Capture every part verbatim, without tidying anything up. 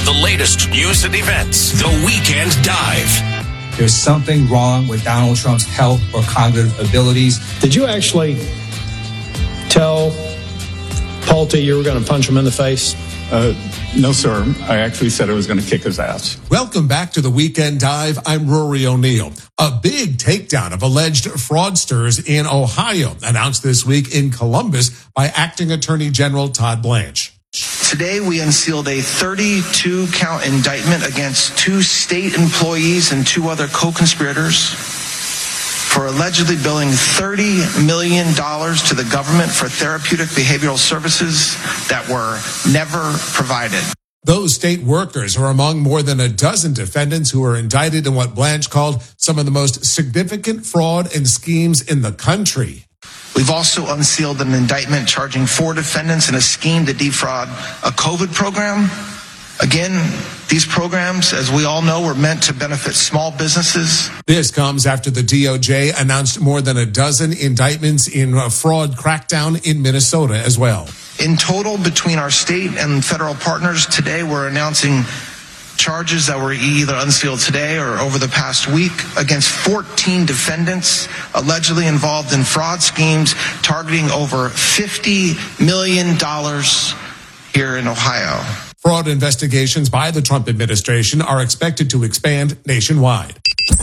the latest news and events. The Weekend Dive. There's something wrong with Donald Trump's health or cognitive abilities. Did you actually tell Pulte you were going to punch him in the face? Uh, no, sir. I actually said I was going to kick his ass. Welcome back to the Weekend Dive. I'm Rory O'Neill. A big takedown of alleged fraudsters in Ohio announced this week in Columbus by Acting Attorney General Todd Blanche. Today, we unsealed a thirty-two count indictment against two state employees and two other co-conspirators for allegedly billing thirty million dollars to the government for therapeutic behavioral services that were never provided. Those state workers are among more than a dozen defendants who are indicted in what Blanche called some of the most significant fraud and schemes in the country. We've also unsealed an indictment charging four defendants in a scheme to defraud a COVID program. Again, these programs, as we all know, were meant to benefit small businesses. This comes after the D O J announced more than a dozen indictments in a fraud crackdown in Minnesota as well. In total, between our state and federal partners, today we're announcing charges that were either unsealed today or over the past week against fourteen defendants allegedly involved in fraud schemes targeting over fifty million dollars here in Ohio. Fraud investigations by the Trump administration are expected to expand nationwide.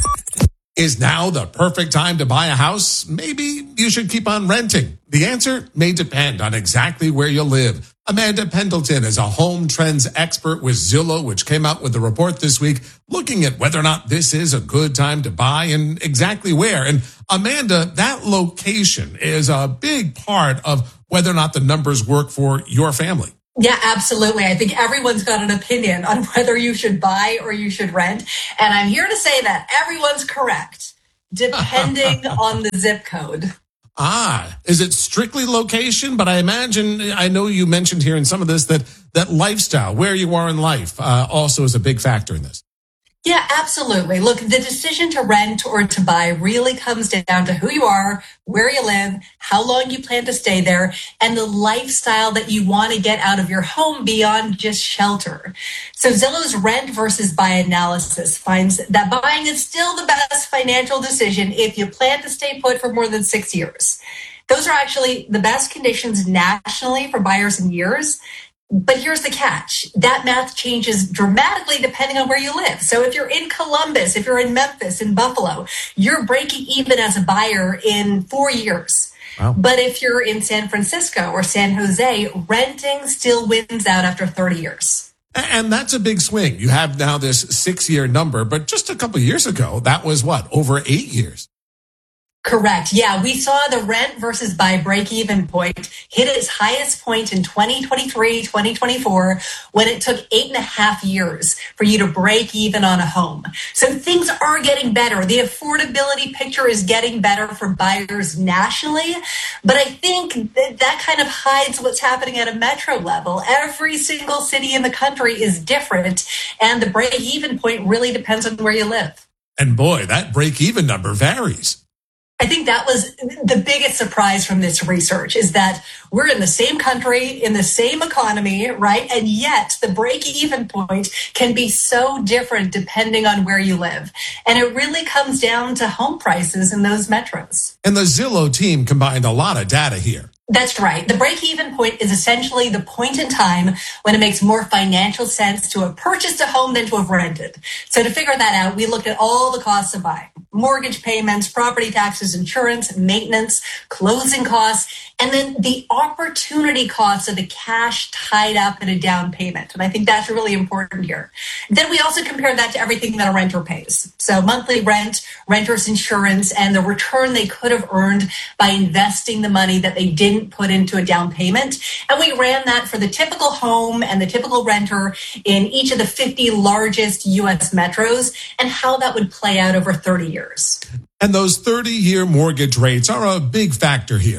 Is now the perfect time to buy a house? Maybe you should keep on renting. The answer may depend on exactly where you live. Amanda Pendleton is a home trends expert with Zillow, which came out with a report this week looking at whether or not this is a good time to buy and exactly where. And Amanda, that location is a big part of whether or not the numbers work for your family. Yeah, absolutely. I think everyone's got an opinion on whether you should buy or you should rent. And I'm here to say that everyone's correct, depending on the zip code. Ah, is it strictly location? But I imagine, I know you mentioned here in some of this that that lifestyle, where you are in life, uh, also is a big factor in this. Yeah, absolutely. Look, the decision to rent or to buy really comes down to who you are, where you live, how long you plan to stay there, and the lifestyle that you want to get out of your home beyond just shelter. So Zillow's rent versus buy analysis finds that buying is still the best financial decision if you plan to stay put for more than six years. Those are actually the best conditions nationally for buyers in years. But here's the catch. That math changes dramatically depending on where you live. So if you're in Columbus, if you're in Memphis, in Buffalo, you're breaking even as a buyer in four years. Wow. But if you're in San Francisco or San Jose, renting still wins out after thirty years. And that's a big swing. You have now this six-year number, but just a couple of years ago, that was what, over eight years? Correct. Yeah, we saw the rent versus buy break-even point hit its highest point in twenty twenty-three, twenty twenty-four, when it took eight and a half years for you to break even on a home. So things are getting better. The affordability picture is getting better for buyers nationally. But I think that, that kind of hides what's happening at a metro level. Every single city in the country is different, and the break-even point really depends on where you live. And boy, that break-even number varies. I think that was the biggest surprise from this research is that we're in the same country, in the same economy, right? And yet the break-even point can be so different depending on where you live. And it really comes down to home prices in those metros. And the Zillow team combined a lot of data here. That's right. The break-even point is essentially the point in time when it makes more financial sense to have purchased a home than to have rented. So to figure that out, we looked at all the costs of buying: mortgage payments, property taxes, insurance, maintenance, closing costs, and then the opportunity costs of the cash tied up in a down payment. And I think that's really important here. Then we also compared that to everything that a renter pays. So monthly rent, renter's insurance, and the return they could have earned by investing the money that they didn't put into a down payment. And we ran that for the typical home and the typical renter in each of the fifty largest U S metros and how that would play out over thirty years. And those thirty-year mortgage rates are a big factor here.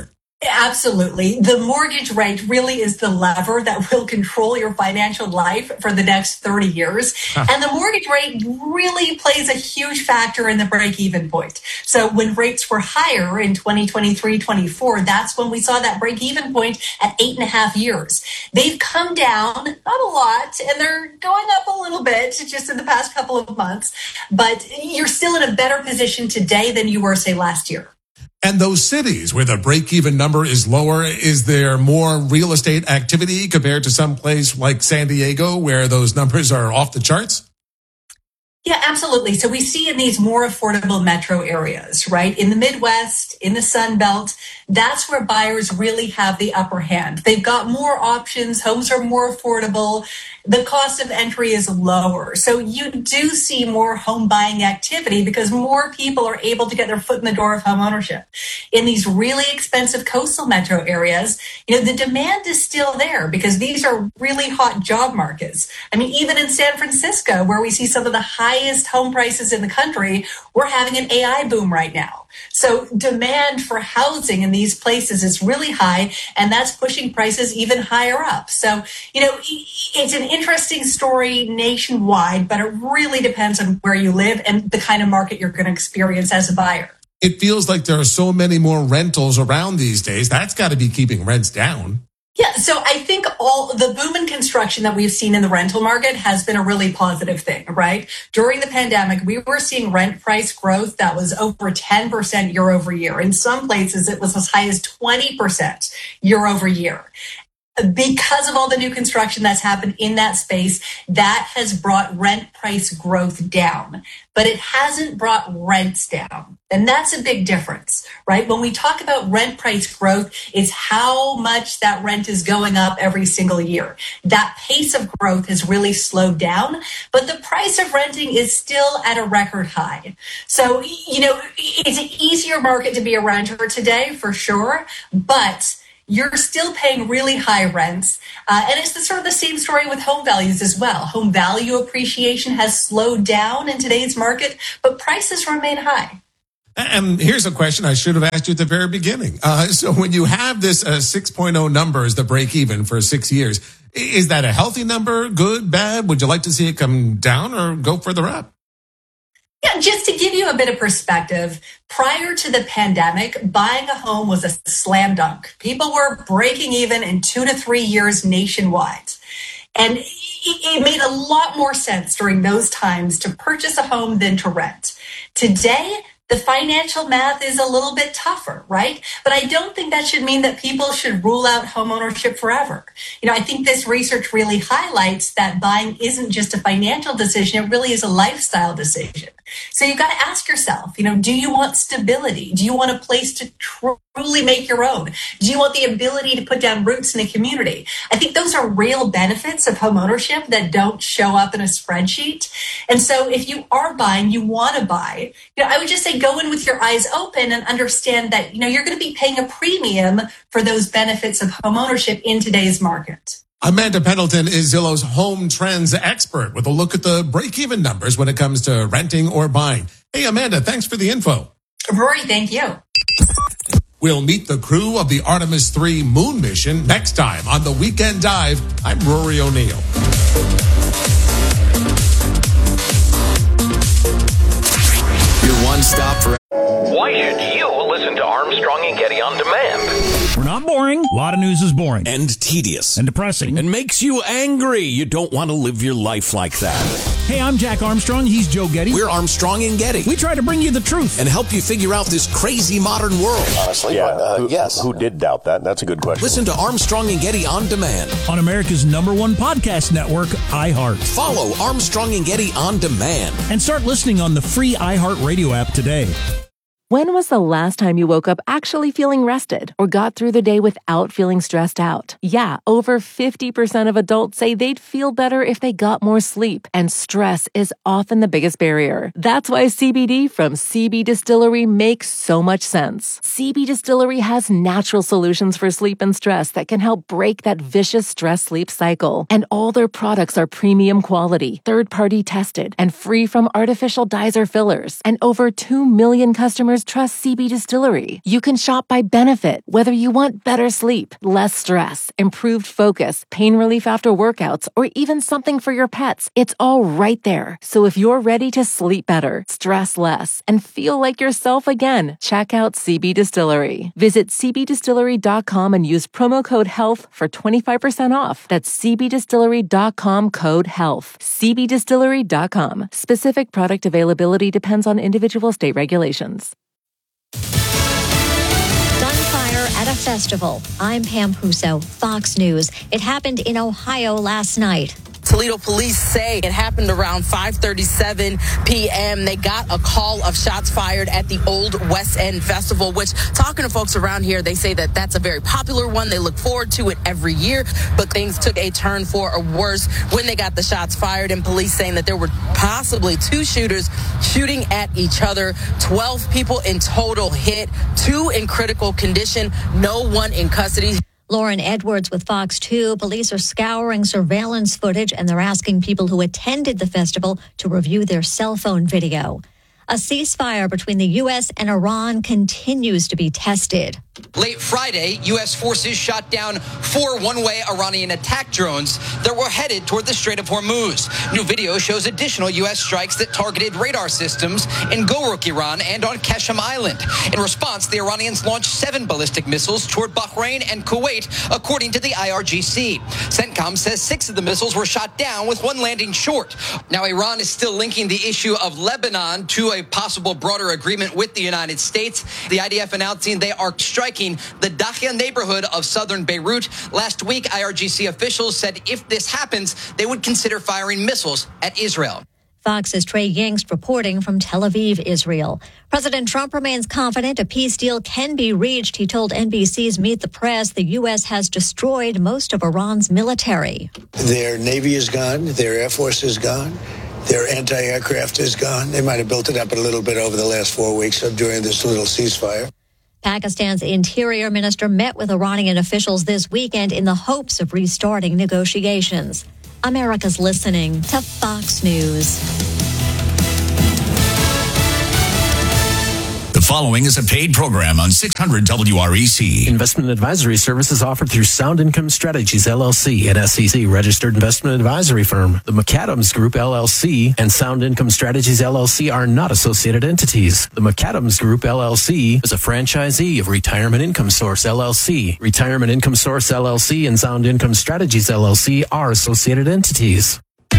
Absolutely. The mortgage rate really is the lever that will control your financial life for the next thirty years. Huh. And the mortgage rate really plays a huge factor in the break-even point. So when rates were higher in twenty twenty-three, twenty-four, that's when we saw that break-even point at eight and a half years. They've come down, not a lot, and they're going up a little bit just in the past couple of months. But you're still in a better position today than you were, say, last year. And those cities where the break-even number is lower, is there more real estate activity compared to some place like San Diego where those numbers are off the charts? Yeah, absolutely. So we see in these more affordable metro areas, right? In the Midwest, in the Sun Belt, that's where buyers really have the upper hand. They've got more options. Homes are more affordable. The cost of entry is lower. So you do see more home buying activity because more people are able to get their foot in the door of home ownership. In these really expensive coastal metro areas, you know, the demand is still there because these are really hot job markets. I mean, even in San Francisco, where we see some of the highest home prices in the country, we're having an A I boom right now. So demand for housing in these places is really high, and that's pushing prices even higher up. So, you know, it's an interesting story nationwide, but it really depends on where you live and the kind of market you're going to experience as a buyer. It feels like there are so many more rentals around these days. That's got to be keeping rents down. Yeah, so I think all the boom in construction that we've seen in the rental market has been a really positive thing, right? During the pandemic, we were seeing rent price growth that was over ten percent year over year. In some places, it was as high as twenty percent year over year. Because of all the new construction that's happened in that space, that has brought rent price growth down, but it hasn't brought rents down. And that's a big difference, right? When we talk about rent price growth, it's how much that rent is going up every single year. That pace of growth has really slowed down, but the price of renting is still at a record high. So, you know, it's an easier market to be a renter today for sure, but you're still paying really high rents. Uh, and it's the sort of the same story with home values as well. Home value appreciation has slowed down in today's market, but prices remain high. And here's a question I should have asked you at the very beginning. Uh, so when you have this uh, six point oh number as the break even for six years, is that a healthy number? Good, bad? Would you like to see it come down or go further up? Yeah, just to give you a bit of perspective, prior to the pandemic, buying a home was a slam dunk. People were breaking even in two to three years nationwide. And it made a lot more sense during those times to purchase a home than to rent. Today, the financial math is a little bit tougher, right? But I don't think that should mean that people should rule out homeownership forever. You know, I think this research really highlights that buying isn't just a financial decision, it really is a lifestyle decision. So you've got to ask yourself, you know, do you want stability? Do you want a place to truly make your own? Do you want the ability to put down roots in a community? I think those are real benefits of home ownership that don't show up in a spreadsheet. And so if you are buying, you want to buy, you know, I would just say go in with your eyes open and understand that, you know, you're going to be paying a premium for those benefits of home ownership in today's market. Amanda Pendleton is Zillow's home trends expert with a look at the break-even numbers when it comes to renting or buying. Hey, Amanda, thanks for the info. Rory, thank you. We'll meet the crew of the Artemis three moon mission next time on The Weekend Dive. I'm Rory O'Neill. Your one stop for... Why should you listen to Armstrong and Getty on demand? We're not boring. A lot of news is boring. And tedious. And depressing. And makes you angry. You don't want to live your life like that. Hey, I'm Jack Armstrong. He's Joe Getty. We're Armstrong and Getty. We try to bring you the truth. And help you figure out this crazy modern world. Honestly, yeah. uh, who, yes. Who did doubt that? That's a good question. Listen to Armstrong and Getty on demand. On America's number one podcast network, iHeart. Follow Armstrong and Getty on demand. And start listening on the free iHeart Radio app today. When was the last time you woke up actually feeling rested or got through the day without feeling stressed out? Yeah, over fifty percent of adults say they'd feel better if they got more sleep, and stress is often the biggest barrier. That's why C B D from C B Distillery makes so much sense. C B Distillery has natural solutions for sleep and stress that can help break that vicious stress-sleep cycle. And all their products are premium quality, third-party tested, and free from artificial dyes or fillers. And over two million customers customers trust C B Distillery. You can shop by benefit, whether you want better sleep, less stress, improved focus, pain relief after workouts, or even something for your pets. It's all right there. So if you're ready to sleep better, stress less, and feel like yourself again, check out C B Distillery. Visit c b distillery dot com and use promo code HEALTH for twenty-five percent off. That's c b distillery dot com code HEALTH. c b distillery dot com. Specific product availability depends on individual state regulations. Gunfire at a festival. I'm Pam Puso, Fox News. It happened in Ohio last night. Toledo police say it happened around five thirty-seven p.m. They got a call of shots fired at the Old West End Festival, which, talking to folks around here, they say that that's a very popular one. They look forward to it every year, but things took a turn for a worse when they got the shots fired, and police saying that there were possibly two shooters shooting at each other. twelve people in total hit, two in critical condition, no one in custody. Lauren Edwards with Fox two. Police are scouring surveillance footage, and they're asking people who attended the festival to review their cell phone video. A ceasefire between the U S and Iran continues to be tested. Late Friday, U S forces shot down four one-way Iranian attack drones that were headed toward the Strait of Hormuz. New video shows additional U S strikes that targeted radar systems in Goruk, Iran, and on Qeshm Island. In response, the Iranians launched seven ballistic missiles toward Bahrain and Kuwait, according to the I R G C. CENTCOM says six of the missiles were shot down, with one landing short. Now, Iran is still linking the issue of Lebanon to a possible broader agreement with the United States. The I D F announcing they are striking the Dakhia neighborhood of southern Beirut. Last week, I R G C officials said if this happens, they would consider firing missiles at Israel. Fox's Trey Yingst reporting from Tel Aviv, Israel. President Trump remains confident a peace deal can be reached. He told N B C's Meet the Press the U S has destroyed most of Iran's military. Their Navy is gone. Their Air Force is gone. Their anti-aircraft is gone. They might have built it up a little bit over the last four weeks during this little ceasefire. Pakistan's interior minister met with Iranian officials this weekend in the hopes of restarting negotiations. America's listening to Fox News. The following is a paid program on six hundred W R E C. Investment advisory services offered through Sound Income Strategies, L L C, an S E C-registered investment advisory firm. The McAdams Group, L L C, and Sound Income Strategies, L L C, are not associated entities. The McAdams Group, L L C, is a franchisee of Retirement Income Source, L L C. Retirement Income Source, L L C, and Sound Income Strategies, L L C, are associated entities.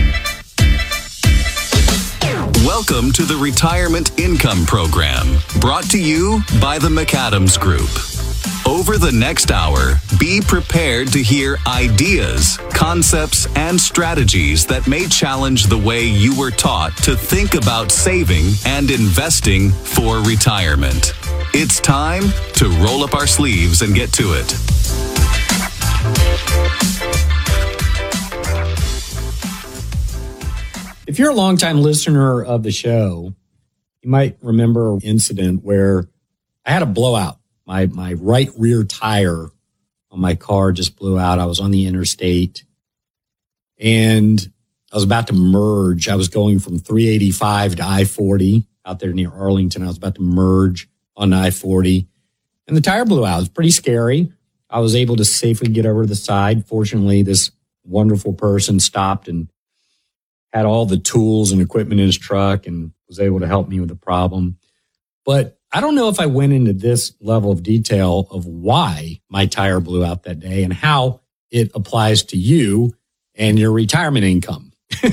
Welcome to the Retirement Income Program, brought to you by the McAdams Group. Over the next hour, be prepared to hear ideas, concepts, and strategies that may challenge the way you were taught to think about saving and investing for retirement. It's time to roll up our sleeves and get to it. If you're a longtime listener of the show, you might remember an incident where I had a blowout. My my right rear tire on my car just blew out. I was on the interstate and I was about to merge. I was going from three eighty-five to I forty out there near Arlington. I was about to merge on I forty and the tire blew out. It was pretty scary. I was able to safely get over to the side. Fortunately, this wonderful person stopped and had all the tools and equipment in his truck and was able to help me with the problem. But I don't know if I went into this level of detail of why my tire blew out that day and how it applies to you and your retirement income.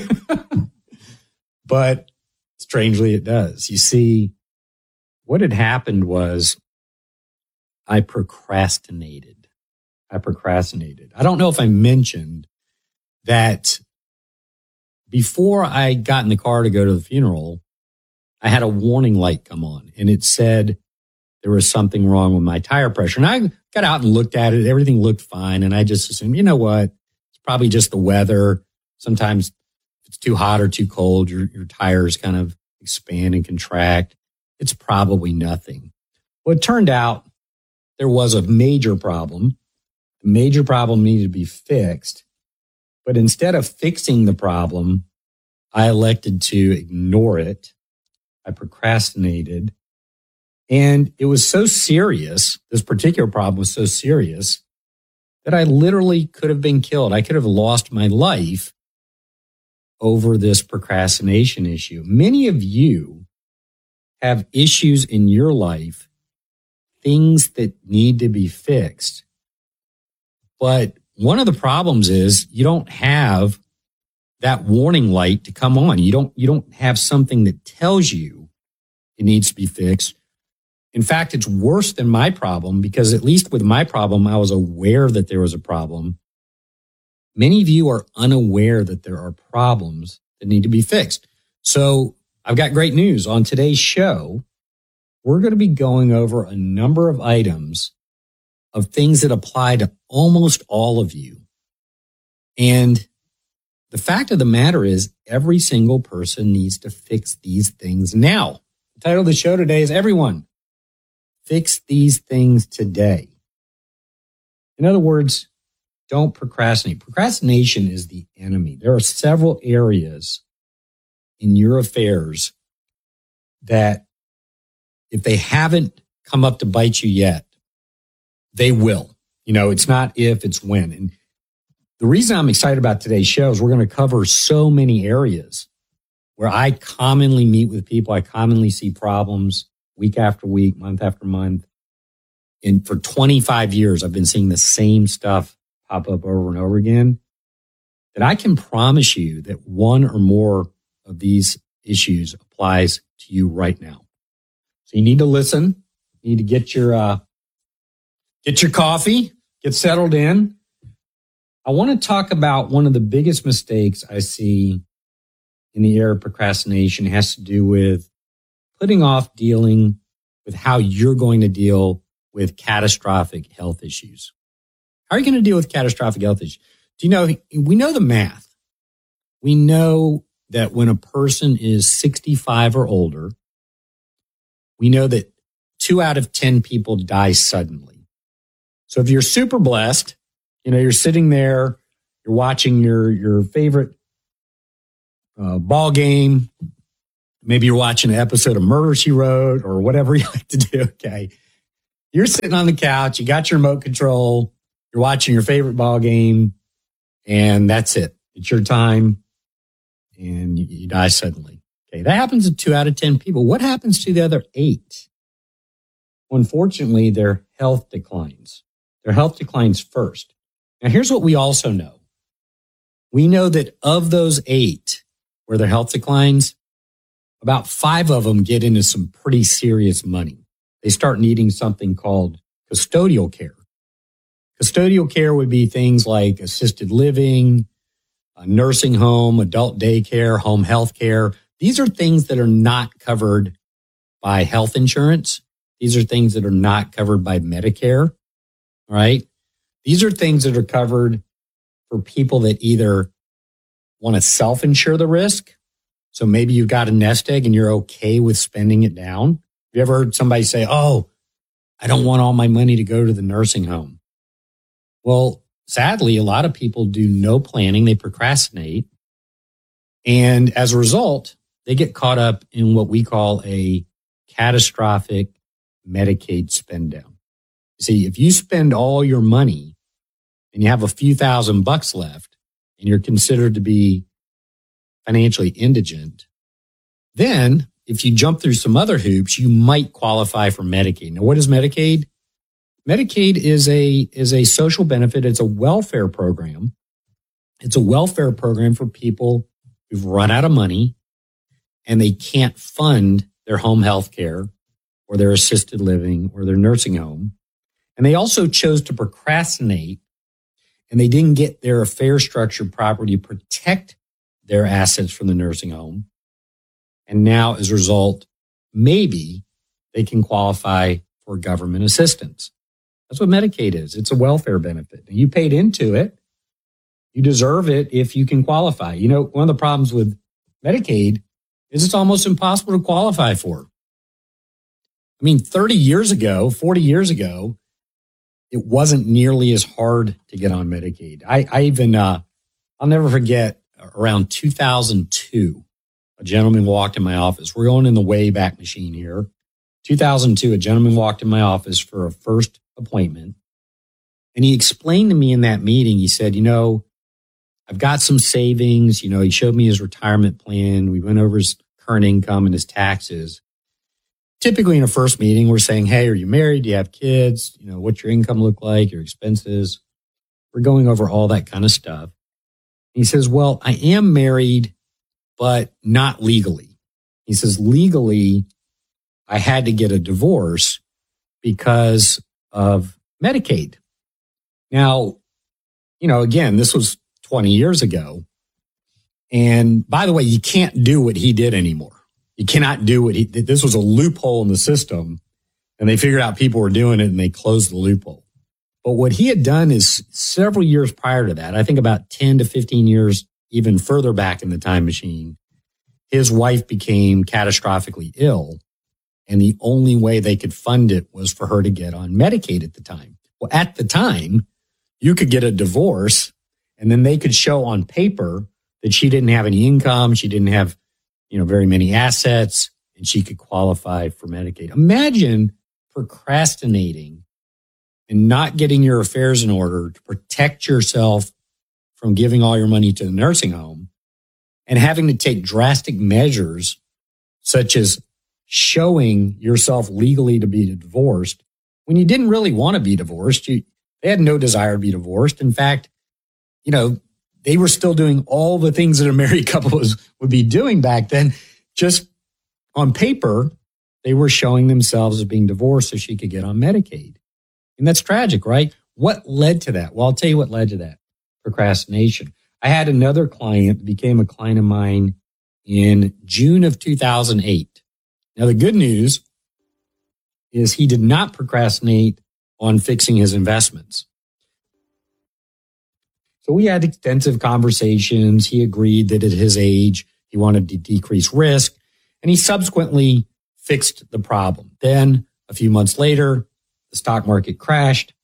But strangely, it does. You see, what had happened was I procrastinated. I procrastinated. I don't know if I mentioned that before I got in the car to go to the funeral, I had a warning light come on and it said there was something wrong with my tire pressure. And I got out and looked at it. Everything looked fine. And I just assumed, you know what? It's probably just the weather. Sometimes if it's too hot or too cold, your, your tires kind of expand and contract. It's probably nothing. Well, it turned out there was a major problem. The major problem needed to be fixed. But instead of fixing the problem, I elected to ignore it. I procrastinated. And it was so serious, this particular problem was so serious, that I literally could have been killed. I could have lost my life over this procrastination issue. Many of you have issues in your life, things that need to be fixed. But one of the problems is you don't have that warning light to come on. You don't, you don't have something that tells you it needs to be fixed. In fact, it's worse than my problem, because at least with my problem, I was aware that there was a problem. Many of you are unaware that there are problems that need to be fixed. So I've got great news. On today's show, we're going to be going over a number of items of things that apply to almost all of you. And the fact of the matter is, every single person needs to fix these things now. The title of the show today is Everyone, Fix These Things Today. In other words, don't procrastinate. Procrastination is the enemy. There are several areas in your affairs that, if they haven't come up to bite you yet, they will. You know, it's not if, it's when. And the reason I'm excited about today's show is we're going to cover so many areas where I commonly meet with people. I commonly see problems week after week, month after month. And for twenty-five years, I've been seeing the same stuff pop up over and over again, that I can promise you that one or more of these issues applies to you right now. So you need to listen. You need to get your, uh, get your coffee, get settled in. I want to talk about one of the biggest mistakes I see in the area of procrastination. It has to do with putting off dealing with how you're going to deal with catastrophic health issues. How are you going to deal with catastrophic health issues? Do you know, we know the math. We know that when a person is sixty-five or older, we know that two out of ten people die suddenly. So if you're super blessed, you know, you're sitting there, you're watching your, your favorite uh, ball game. Maybe you're watching an episode of Murder, She Wrote, or whatever you like to do. Okay. You're sitting on the couch. You got your remote control. You're watching your favorite ball game, and that's it. It's your time, and you, you die suddenly. Okay. That happens to two out of ten people. What happens to the other eight? Well, unfortunately, their health declines. Their health declines first. Now, here's what we also know. We know that of those eight where their health declines, about five of them get into some pretty serious money. They start needing something called custodial care. Custodial care would be things like assisted living, a nursing home, adult daycare, home health care. These are things that are not covered by health insurance. These are things that are not covered by Medicare, right? These are things that are covered for people that either want to self-insure the risk. So maybe you've got a nest egg and you're okay with spending it down. Have you ever heard somebody say, oh, I don't want all my money to go to the nursing home? Well, sadly, a lot of people do no planning. They procrastinate. And as a result, they get caught up in what we call a catastrophic Medicaid spend down. See, if you spend all your money and you have a few thousand bucks left and you're considered to be financially indigent, then if you jump through some other hoops, you might qualify for Medicaid. Now, what is Medicaid? Medicaid is a, is a social benefit. It's a welfare program. It's a welfare program for people who've run out of money and they can't fund their home health care or their assisted living or their nursing home. And they also chose to procrastinate, and they didn't get their affairs structured properly to protect their assets from the nursing home. And now, as a result, maybe they can qualify for government assistance. That's what Medicaid is. It's a welfare benefit. You paid into it. You deserve it if you can qualify. You know, one of the problems with Medicaid is it's almost impossible to qualify for. I mean, thirty years ago, forty years ago, it wasn't nearly as hard to get on Medicaid. I, I even, uh, I'll never forget, around two thousand two, a gentleman walked in my office. We're going in the Wayback Machine here. two thousand two, a gentleman walked in my office for a first appointment. And he explained to me in that meeting, he said, you know, I've got some savings. You know, he showed me his retirement plan. We went over his current income and his taxes. Typically in a first meeting, we're saying, hey, are you married? Do you have kids? You know, what's your income look like? Your expenses? We're going over all that kind of stuff. He says, well, I am married, but not legally. He says, legally, I had to get a divorce because of Medicaid. Now, you know, again, this was twenty years ago. And by the way, you can't do what he did anymore. You cannot do what he did. This was a loophole in the system, and they figured out people were doing it and they closed the loophole. But what he had done is several years prior to that, I think about ten to fifteen years, even further back in the time machine, his wife became catastrophically ill. And the only way they could fund it was for her to get on Medicaid at the time. Well, at the time, you could get a divorce and then they could show on paper that she didn't have any income. She didn't have, you know, very many assets, and she could qualify for Medicaid. Imagine procrastinating and not getting your affairs in order to protect yourself from giving all your money to the nursing home and having to take drastic measures such as showing yourself legally to be divorced when you didn't really want to be divorced. You, they had no desire to be divorced. In fact, you know, they were still doing all the things that a married couple was, would be doing back then. Just on paper, they were showing themselves as being divorced so she could get on Medicaid. And that's tragic, right? What led to that? Well, I'll tell you what led to that. Procrastination. I had another client that became a client of mine in June of two thousand eight. Now, the good news is he did not procrastinate on fixing his investments. So we had extensive conversations. He agreed that at his age, he wanted to decrease risk, and he subsequently fixed the problem. Then a few months later, the stock market crashed,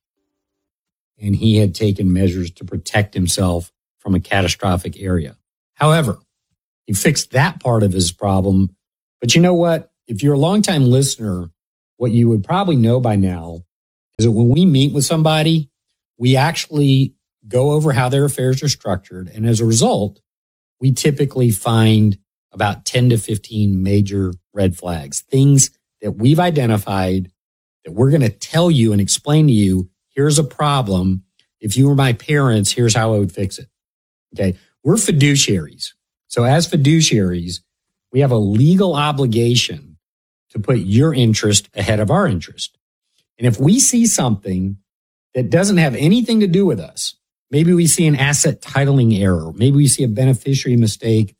and he had taken measures to protect himself from a catastrophic area. However, he fixed that part of his problem. But you know what? If you're a longtime listener, what you would probably know by now is that when we meet with somebody, we actually go over how their affairs are structured. And as a result, we typically find about ten to fifteen major red flags, things that we've identified that we're going to tell you and explain to you, here's a problem. If you were my parents, here's how I would fix it. Okay. We're fiduciaries. So as fiduciaries, we have a legal obligation to put your interest ahead of our interest. And if we see something that doesn't have anything to do with us, maybe we see an asset titling error, maybe we see a beneficiary mistake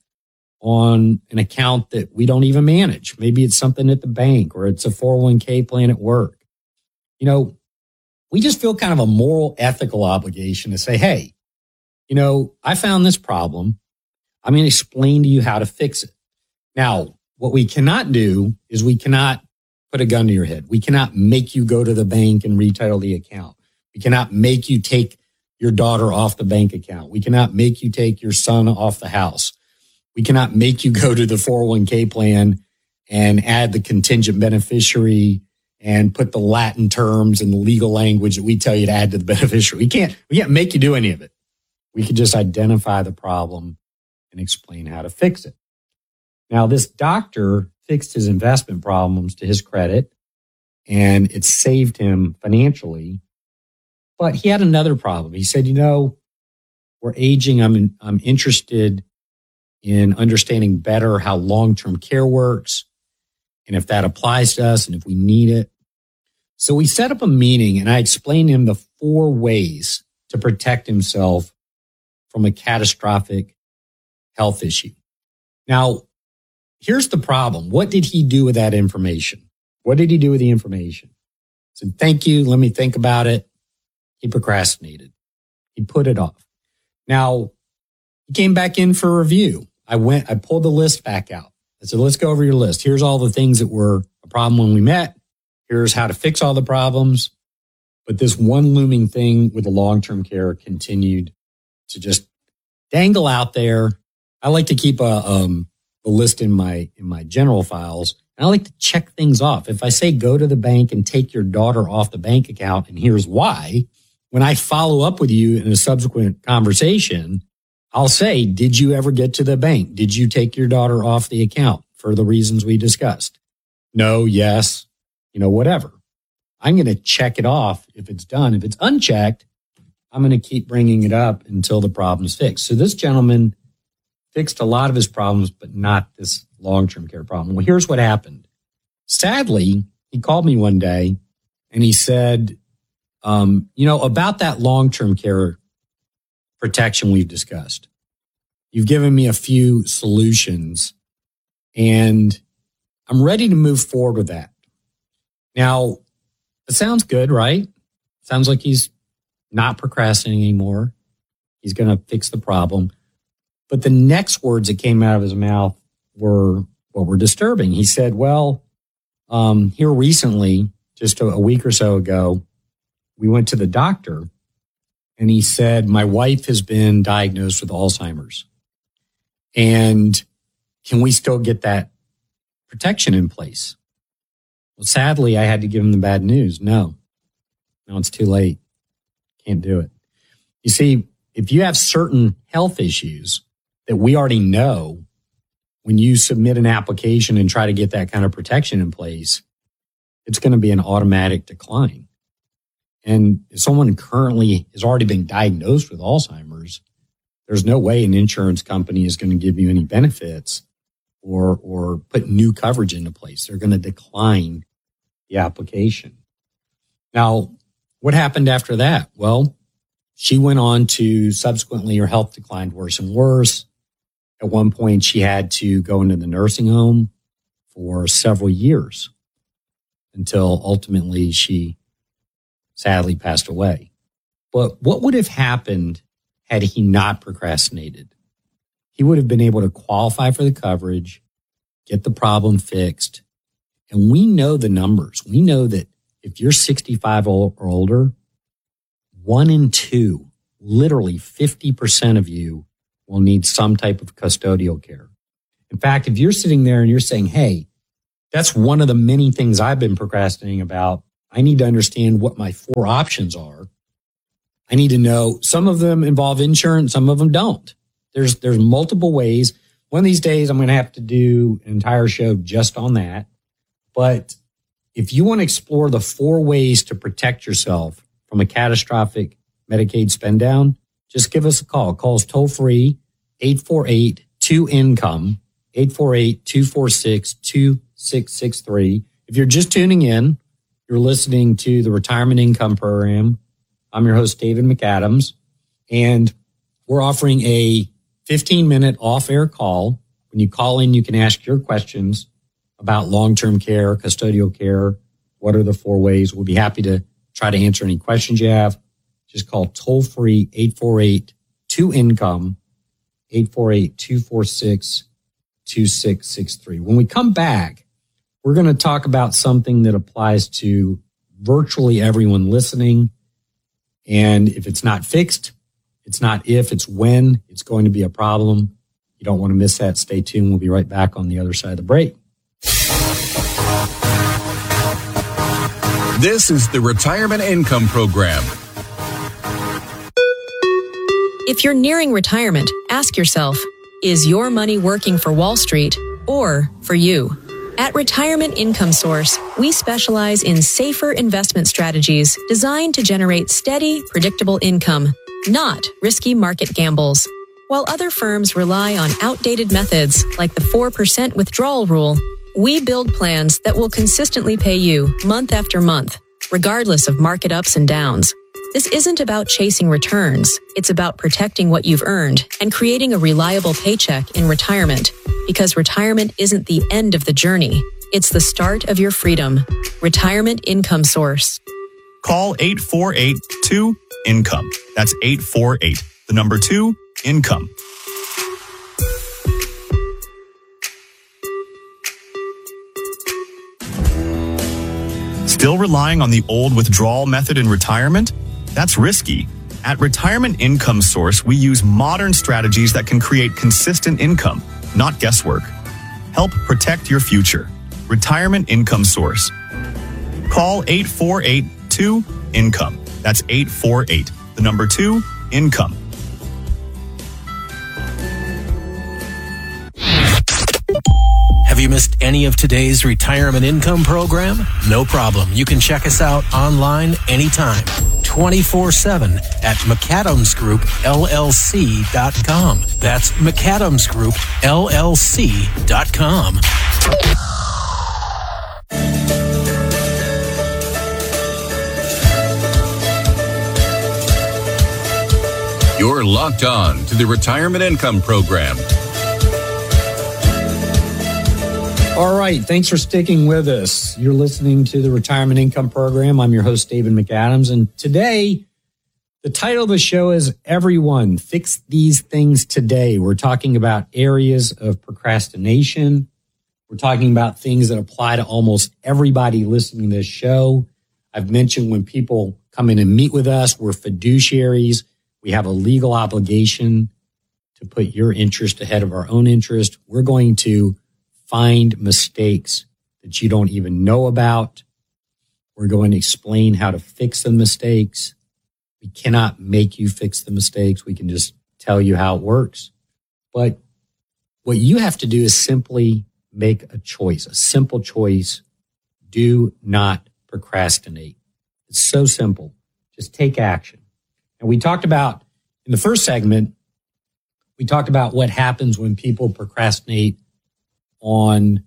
on an account that we don't even manage. Maybe it's something at the bank or it's a four oh one k plan at work. You know, we just feel kind of a moral, ethical obligation to say, hey, you know, I found this problem. I'm going to explain to you how to fix it. Now, what we cannot do is we cannot put a gun to your head. We cannot make you go to the bank and retitle the account. We cannot make you take your daughter off the bank account. We cannot make you take your son off the house. We cannot make you go to the four oh one k plan and add the contingent beneficiary and put the Latin terms and the legal language that we tell you to add to the beneficiary. We can't, we can't make you do any of it. We can just identify the problem and explain how to fix it. Now, this doctor fixed his investment problems to his credit, and it saved him financially. But he had another problem. He said, you know, we're aging. I'm in, I'm interested in understanding better how long-term care works and if that applies to us and if we need it. So we set up a meeting, and I explained to him the four ways to protect himself from a catastrophic health issue. Now, here's the problem. What did he do with that information? What did he do with the information? He said, thank you. Let me think about it. He procrastinated. He put it off. Now, he came back in for review. I went, I pulled the list back out. I said, let's go over your list. Here's all the things that were a problem when we met. Here's how to fix all the problems. But this one looming thing with the long-term care continued to just dangle out there. I like to keep a, um, a list in my, in my general files. And I like to check things off. If I say go to the bank and take your daughter off the bank account, and here's why, when I follow up with you in a subsequent conversation, I'll say, did you ever get to the bank? Did you take your daughter off the account for the reasons we discussed? No, yes, you know, whatever. I'm going to check it off if it's done. If it's unchecked, I'm going to keep bringing it up until the problem's fixed. So this gentleman fixed a lot of his problems, but not this long-term care problem. Well, here's what happened. Sadly, he called me one day and he said, um, you know, about that long-term care protection we've discussed. You've given me a few solutions and I'm ready to move forward with that. Now, it sounds good, right? Sounds like he's not procrastinating anymore. He's going to fix the problem. But the next words that came out of his mouth were what were disturbing. He said, well, um, here recently, just a, a week or so ago, we went to the doctor and he said, my wife has been diagnosed with Alzheimer's. And can we still get that protection in place? Well, sadly, I had to give him the bad news. No, no, it's too late. Can't do it. You see, if you have certain health issues that we already know, when you submit an application and try to get that kind of protection in place, it's going to be an automatic decline. And if someone currently has already been diagnosed with Alzheimer's, there's no way an insurance company is going to give you any benefits or or put new coverage into place. They're going to decline the application. Now, what happened after that? Well, she went on to subsequently, her health declined worse and worse. At one point, she had to go into the nursing home for several years until ultimately she sadly passed away. But what would have happened had he not procrastinated? He would have been able to qualify for the coverage, get the problem fixed. And we know the numbers. We know that if you're sixty-five or older, one in two, literally fifty percent of you will need some type of custodial care. In fact, if you're sitting there and you're saying, hey, that's one of the many things I've been procrastinating about, I need to understand what my four options are. I need to know some of them involve insurance, some of them don't. There's there's multiple ways. One of these days, I'm going to have to do an entire show just on that. But if you want to explore the four ways to protect yourself from a catastrophic Medicaid spend down, just give us a call. Call us toll free, eight four eight, two income, eight four eight, two four six, two six six three. If you're just tuning in, you're listening to the Retirement Income Program. I'm your host, David McAdams, and we're offering a fifteen-minute off-air call. When you call in, you can ask your questions about long-term care, custodial care. What are the four ways? We'll be happy to try to answer any questions you have. Just call toll-free eight four eight, two income, eight four eight, two four six, two six six three. When we come back, we're going to talk about something that applies to virtually everyone listening. And if it's not fixed, it's not if, it's when it's going to be a problem. You don't want to miss that. Stay tuned. We'll be right back on the other side of the break. This is the Retirement Income Program. If you're nearing retirement, ask yourself, is your money working for Wall Street or for you? At Retirement Income Source, we specialize in safer investment strategies designed to generate steady, predictable income, not risky market gambles. While other firms rely on outdated methods like the four percent withdrawal rule, we build plans that will consistently pay you month after month, regardless of market ups and downs. This isn't about chasing returns. It's about protecting what you've earned and creating a reliable paycheck in retirement. Because retirement isn't the end of the journey. It's the start of your freedom. Retirement Income Source. Call eight four eight, two, income. That's eight four eight, the number two, income. Still relying on the old withdrawal method in retirement? That's risky. At Retirement Income Source, we use modern strategies that can create consistent income, not guesswork. Help protect your future. Retirement Income Source. Call eight four eight two income. That's eight four eight, the number two, income. Have you missed any of today's retirement income program? No problem. You can check us out online anytime, twenty-four seven at McAdams Group L L C dot com. That's McAdams Group L L C dot com. You're locked on to the Retirement Income Program. All right. Thanks for sticking with us. You're listening to the Retirement Income Program. I'm your host, David McAdams. And today, the title of the show is Everyone Fix These Things Today. We're talking about areas of procrastination. We're talking about things that apply to almost everybody listening to this show. I've mentioned when people come in and meet with us, we're fiduciaries. We have a legal obligation to put your interest ahead of our own interest. We're going to find mistakes that you don't even know about. We're going to explain how to fix the mistakes. We cannot make you fix the mistakes. We can just tell you how it works. But what you have to do is simply make a choice, a simple choice. Do not procrastinate. It's so simple. Just take action. And we talked about, in the first segment, we talked about what happens when people procrastinate on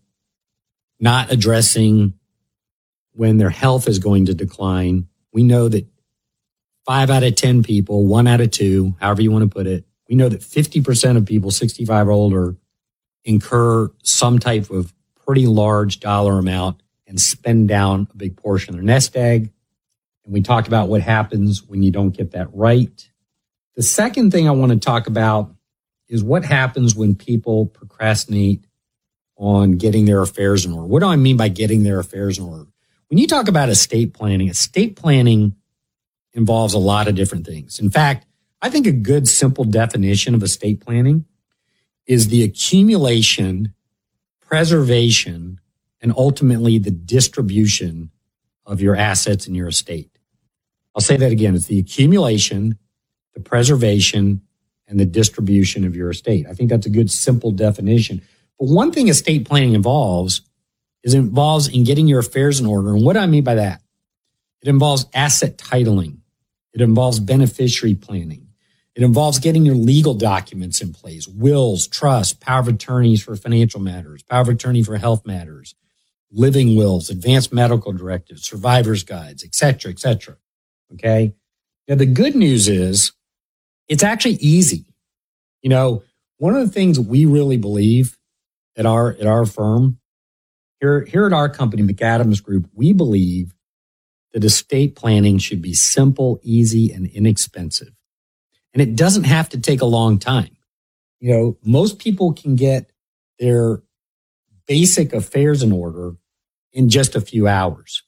not addressing when their health is going to decline. We know that five out of ten people, one out of two, however you want to put it, we know that fifty percent of people sixty-five or older incur some type of pretty large dollar amount and spend down a big portion of their nest egg. And we talked about what happens when you don't get that right. The second thing I want to talk about is what happens when people procrastinate on getting their affairs in order. What do I mean by getting their affairs in order? When you talk about estate planning, estate planning involves a lot of different things. In fact, I think a good simple definition of estate planning is the accumulation, preservation, and ultimately the distribution of your assets in your estate. I'll say that again. It's the accumulation, the preservation, and the distribution of your estate. I think that's a good simple definition. But one thing estate planning involves is it involves in getting your affairs in order. And what do I mean by that? It involves asset titling. It involves beneficiary planning. It involves getting your legal documents in place, wills, trusts, power of attorneys for financial matters, power of attorney for health matters, living wills, advanced medical directives, survivor's guides, et cetera, et cetera. Okay. Now, the good news is it's actually easy. You know, one of the things we really believe at our, at our firm here, here at our company, McAdams Group, we believe that estate planning should be simple, easy, and inexpensive. And it doesn't have to take a long time. You know, most people can get their basic affairs in order in just a few hours.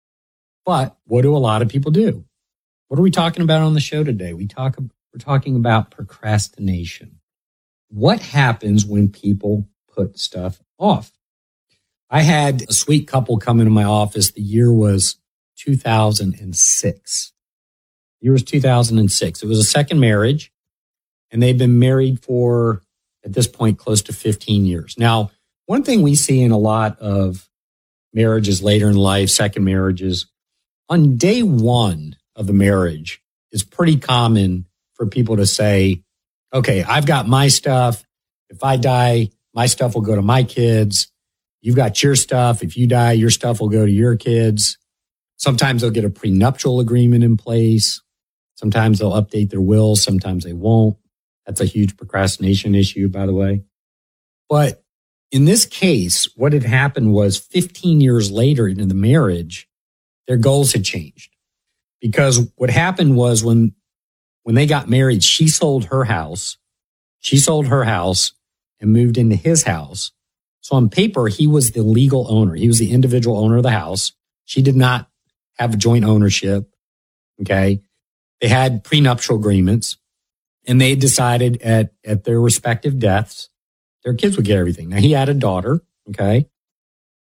But what do a lot of people do? What are we talking about on the show today? We talk, we're talking about procrastination. What happens when people put stuff off? I had a sweet couple come into my office. The year was two thousand six. The year was two thousand six. It was a second marriage, and they've been married for, at this point, close to fifteen years. Now, one thing we see in a lot of marriages later in life, second marriages, on day one of the marriage, it's pretty common for people to say, okay, I've got my stuff. If I die, my stuff will go to my kids. You've got your stuff. If you die, your stuff will go to your kids. Sometimes they'll get a prenuptial agreement in place. Sometimes they'll update their wills. Sometimes they won't. That's a huge procrastination issue, by the way. But in this case, what had happened was fifteen years later into the marriage, their goals had changed. Because what happened was when, when they got married, she sold her house. She sold her house and moved into his house. So on paper, he was the legal owner. He was the individual owner of the house. She did not have joint ownership. Okay. They had prenuptial agreements, and they decided at, at their respective deaths, their kids would get everything. Now, he had a daughter. Okay.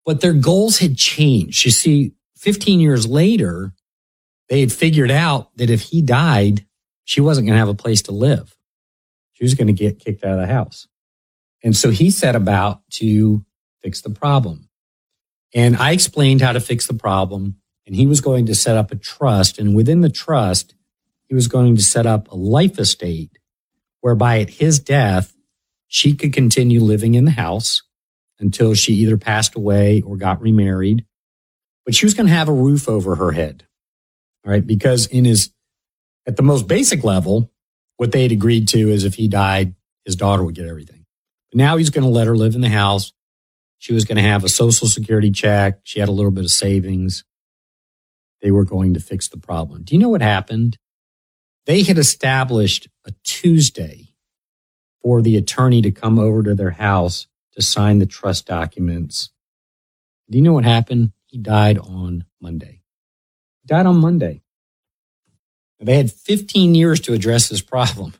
But their goals had changed. You see, fifteen years later, they had figured out that if he died, she wasn't going to have a place to live. She was going to get kicked out of the house. And so he set about to fix the problem. And I explained how to fix the problem. And he was going to set up a trust. And within the trust, he was going to set up a life estate whereby at his death, she could continue living in the house until she either passed away or got remarried. But she was going to have a roof over her head. All right. Because in his, at the most basic level, what they had agreed to is if he died, his daughter would get everything. But now he's going to let her live in the house. She was going to have a Social Security check. She had a little bit of savings. They were going to fix the problem. Do you know what happened? They had established a Tuesday for the attorney to come over to their house to sign the trust documents. Do you know what happened? He died on Monday. He died on Monday. They had fifteen years to address this problem.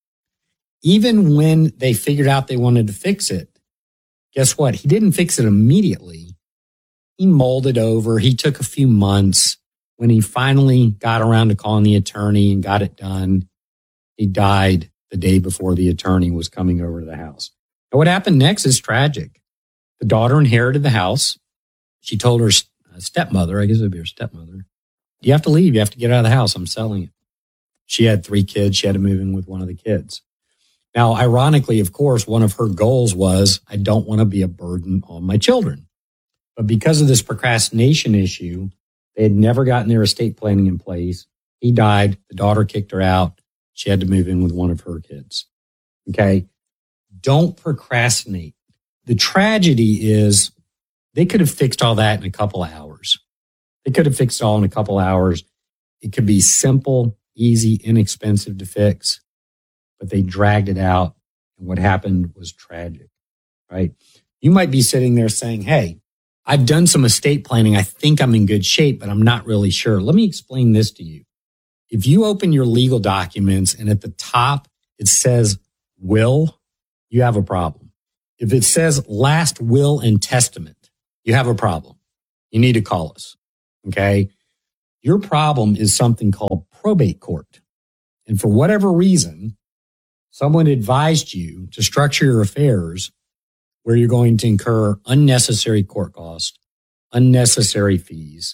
Even when they figured out they wanted to fix it, guess what? He didn't fix it immediately. He mulled it over. He took a few months. When he finally got around to calling the attorney and got it done, he died the day before the attorney was coming over to the house. Now, what happened next is tragic. The daughter inherited the house. She told her stepmother, I guess it would be her stepmother, you have to leave. You have to get out of the house. I'm selling it. She had three kids. She had to move in with one of the kids. Now, ironically, of course, one of her goals was, I don't want to be a burden on my children. But because of this procrastination issue, they had never gotten their estate planning in place. He died. The daughter kicked her out. She had to move in with one of her kids. Okay. Don't procrastinate. The tragedy is they could have fixed all that in a couple of hours. They could have fixed it all in a couple of hours. It could be simple, easy, inexpensive to fix, but they dragged it out. And what happened was tragic, right? You might be sitting there saying, hey, I've done some estate planning. I think I'm in good shape, but I'm not really sure. Let me explain this to you. If you open your legal documents and at the top it says will, you have a problem. If it says last will and testament, you have a problem. You need to call us. Okay. Your problem is something called probate court. And for whatever reason, someone advised you to structure your affairs where you're going to incur unnecessary court costs, unnecessary fees.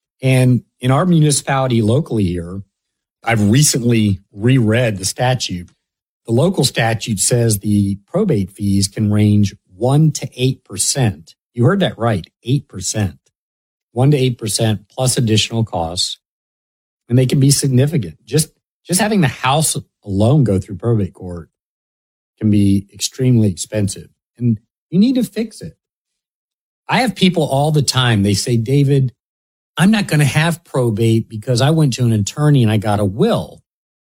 And in our municipality locally here, I've recently reread the statute. The local statute says the probate fees can range one to eight percent. You heard that right, eight percent. one to eight percent plus additional costs. And they can be significant. Just, just having the house alone go through probate court can be extremely expensive. And you need to fix it. I have people all the time. They say, David, I'm not going to have probate because I went to an attorney and I got a will.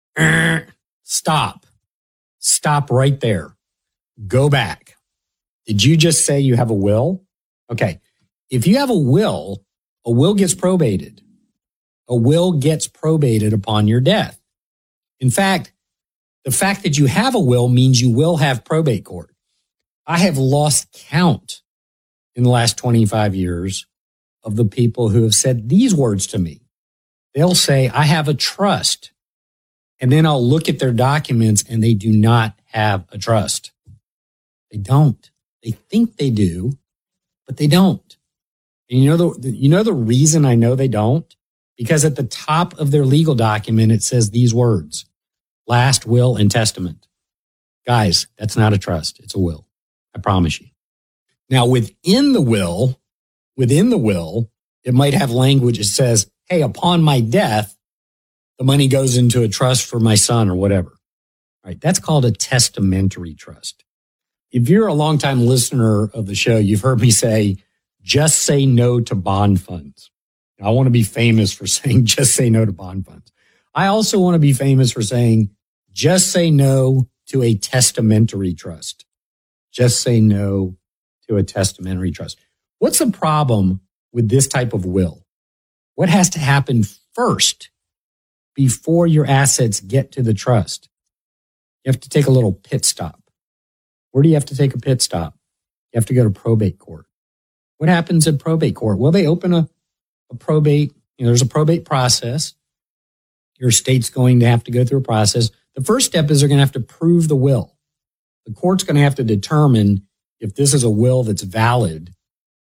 Stop. Stop right there. Go back. Did you just say you have a will? Okay. If you have a will, a will gets probated. A will gets probated upon your death. In fact, the fact that you have a will means you will have probate court. I have lost count in the last twenty-five years of the people who have said these words to me. They'll say, I have a trust. And then I'll look at their documents and they do not have a trust. They don't. They think they do, but they don't. And you know the, you know the reason I know they don't? Because at the top of their legal document, it says these words, last will and testament. Guys, that's not a trust. It's a will. I promise you. Now, within the will, within the will, it might have language that says, hey, upon my death, the money goes into a trust for my son or whatever. All right. That's called a testamentary trust. If you're a longtime listener of the show, you've heard me say, just say no to bond funds. I want to be famous for saying, just say no to bond funds. I also want to be famous for saying, just say no to a testamentary trust. Just say no to a testamentary trust. What's the problem with this type of will? What has to happen first before your assets get to the trust? You have to take a little pit stop. Where do you have to take a pit stop? You have to go to probate court. What happens in probate court? Well, they open a, a probate, you know, there's a probate process. Your estate's going to have to go through a process. The first step is they're going to have to prove the will. The court's going to have to determine if this is a will that's valid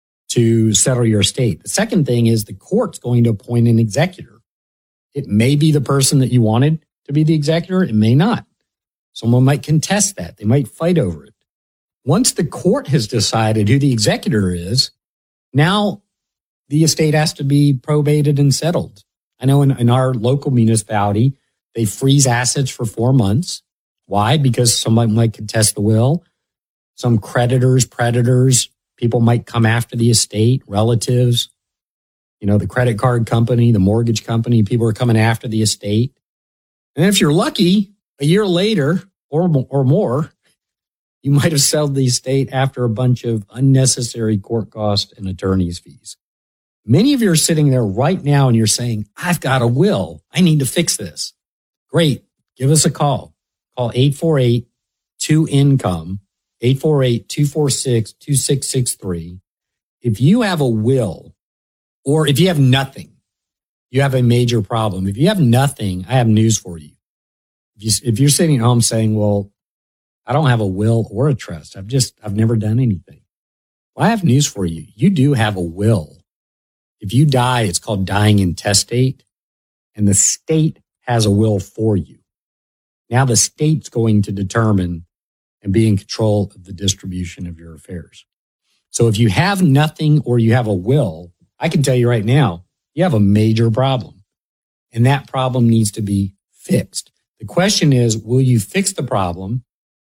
to settle your estate. The second thing is the court's going to appoint an executor. It may be the person that you wanted to be the executor. It may not. Someone might contest that. They might fight over it. Once the court has decided who the executor is, now the estate has to be probated and settled. I know in, in our local municipality, they freeze assets for four months. Why? Because someone might contest the will. Some creditors, predators, people might come after the estate, relatives, you know, the credit card company, the mortgage company, people are coming after the estate. And if you're lucky, a year later or, or more, you might have sold the estate after a bunch of unnecessary court costs and attorney's fees. Many of you are sitting there right now and you're saying, I've got a will. I need to fix this. Great. Give us a call. Call eight four eight, two income, eight four eight, two four six, two six six three. If you have a will, or if you have nothing, you have a major problem. If you have nothing, I have news for you. If, you, if you're sitting at home saying, well, I don't have a will or a trust. I've just, I've never done anything. Well, I have news for you. You do have a will. If you die, it's called dying intestate, and the state has a will for you. Now the state's going to determine and be in control of the distribution of your affairs. So if you have nothing or you have a will, I can tell you right now, you have a major problem, and that problem needs to be fixed. The question is, will you fix the problem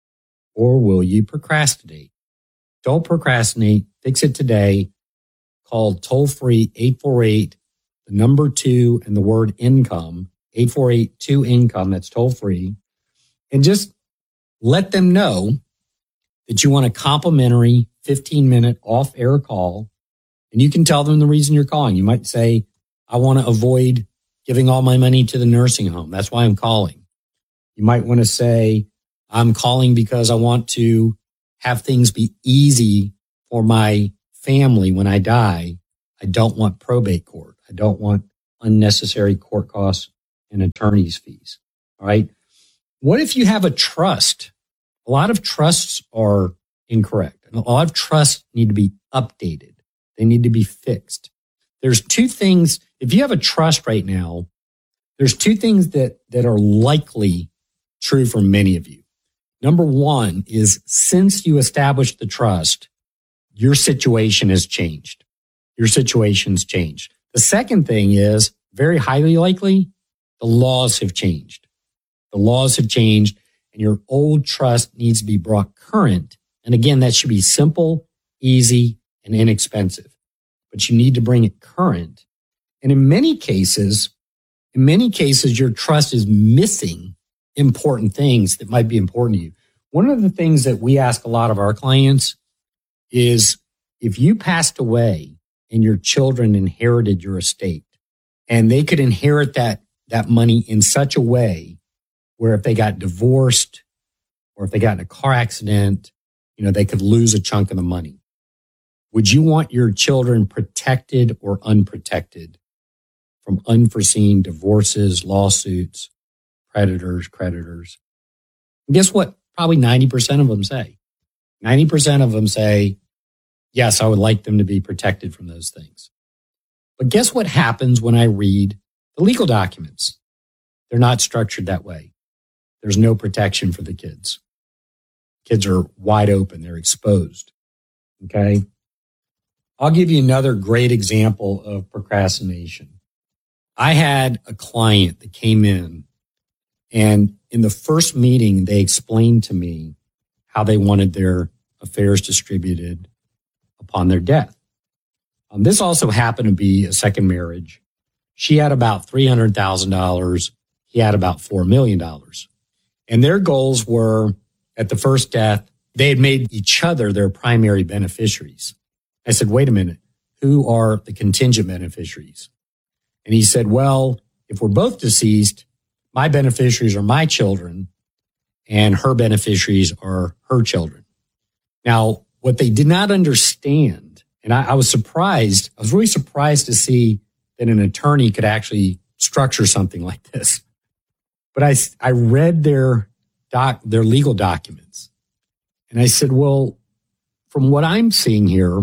or will you procrastinate? Don't procrastinate. Fix it today. Call toll-free eight four eight, the number two and the word income, eight four eight, two income. That's toll-free. And just let them know that you want a complimentary fifteen-minute off-air call. And you can tell them the reason you're calling. You might say, I want to avoid giving all my money to the nursing home. That's why I'm calling. You might want to say, I'm calling because I want to have things be easy for my family when I die. I don't want probate court. I don't want unnecessary court costs and attorney's fees. All right. What if you have a trust? A lot of trusts are incorrect. A lot of trusts need to be updated. They need to be fixed. There's two things. If you have a trust right now, there's two things that, that are likely true for many of you. Number one is, since you established the trust, your situation has changed. Your situation's changed. The second thing is, very highly likely, the laws have changed. The laws have changed, and your old trust needs to be brought current. And again, that should be simple, easy, and inexpensive. But you need to bring it current. And in many cases, in many cases, your trust is missing important things that might be important to you. One of the things that we ask a lot of our clients is, if you passed away and your children inherited your estate, and they could inherit that, that money in such a way where if they got divorced or if they got in a car accident, you know, they could lose a chunk of the money. Would you want your children protected or unprotected from unforeseen divorces, lawsuits, predators, creditors? And guess what? Probably ninety percent of them say. ninety percent of them say, yes, I would like them to be protected from those things. But guess what happens when I read the legal documents? They're not structured that way. There's no protection for the kids. Kids are wide open. They're exposed. Okay? I'll give you another great example of procrastination. I had a client that came in, and in the first meeting, they explained to me how they wanted their affairs distributed upon their death. Um, this also happened to be a second marriage. She had about three hundred thousand dollars. He had about four million dollars. And their goals were, at the first death, they had made each other their primary beneficiaries. I said, wait a minute, who are the contingent beneficiaries? And he said, well, if we're both deceased, my beneficiaries are my children and her beneficiaries are her children. Now, what they did not understand, And I, I was surprised. I was really surprised to see that an attorney could actually structure something like this. But I, I read their doc, their legal documents. And I said, well, from what I'm seeing here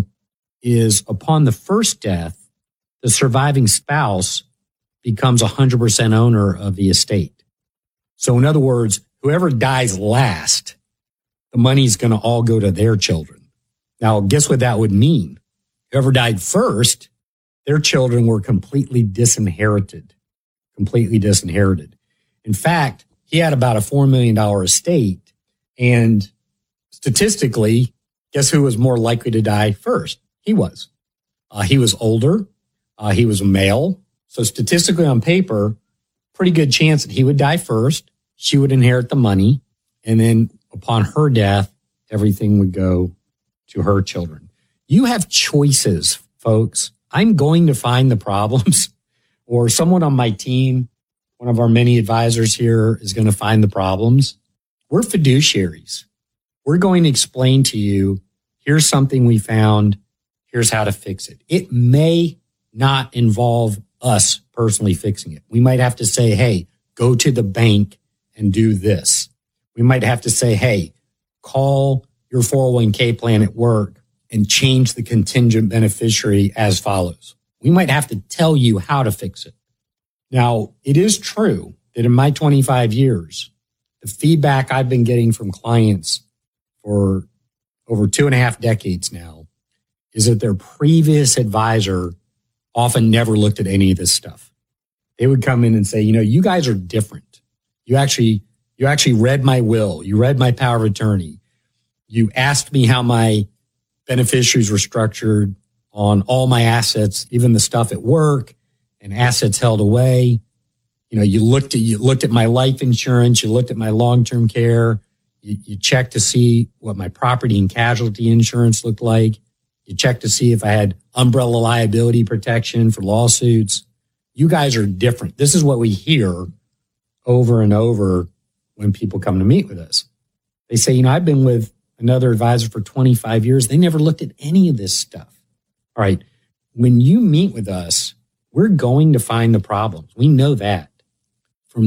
is upon the first death, the surviving spouse becomes one hundred percent owner of the estate. So in other words, whoever dies last, the money's going to all go to their children. Now, guess what that would mean? Whoever died first, their children were completely disinherited, completely disinherited. In fact, he had about a four million dollars estate. And statistically, guess who was more likely to die first? He was. Uh, he was older. Uh, he was a male. So statistically on paper, pretty good chance that he would die first. She would inherit the money. And then upon her death, everything would go to her children. You have choices, folks. I'm going to find the problems, or someone on my team, one of our many advisors here, is going to find the problems. We're fiduciaries. We're going to explain to you, here's something we found. Here's how to fix it. It may not involve us personally fixing it. We might have to say, hey, go to the bank and do this. We might have to say, hey, call your four oh one k plan at work and change the contingent beneficiary as follows. We might have to tell you how to fix it. Now, it is true that in my twenty-five years, the feedback I've been getting from clients for over two and a half decades now is that their previous advisor often never looked at any of this stuff. They would come in and say, you know, you guys are different. You actually, you actually read my will. You read my power of attorney. You asked me how my beneficiaries were structured on all my assets, even the stuff at work and assets held away. You know, you looked at, you looked at my life insurance. You looked at my long-term care. You, you checked to see what my property and casualty insurance looked like. You checked to see if I had umbrella liability protection for lawsuits. You guys are different. This is what we hear over and over when people come to meet with us. They say, you know, I've been with another advisor for twenty-five years. They never looked at any of this stuff. All right. When you meet with us, we're going to find the problems. We know that.